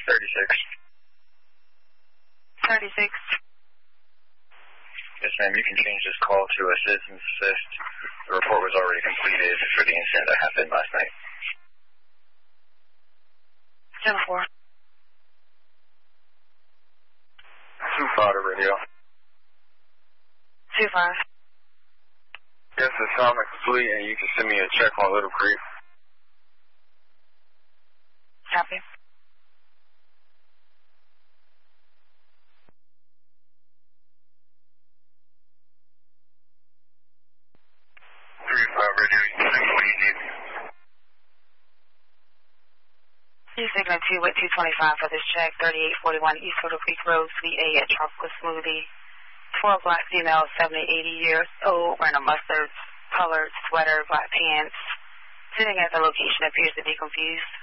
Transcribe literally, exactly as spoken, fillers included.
thirty-six. thirty-six. Yes, ma'am. You can change this call to a citizen's assist. The report was already completed for the incident that happened last night. ten four. two five to radio. two five. Yes, assignment complete, and you can send me a check on Little Creek. Copy. three five radio, you can what you need. You signal two with two twenty-five for this check, thirty-eight forty-one East Little Creek Road, Suite A at Tropical Smoothie. twelve black female, seventy, eighty years old, wearing a mustard colored sweater, black pants. Sitting at the location appears to be confused.